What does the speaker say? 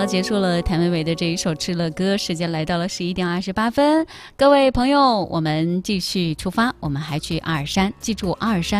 好，结束了谭维维的这一首《吃了歌》，时间来到了11点28分。各位朋友，我们继续出发，我们还去阿尔山，记住阿尔山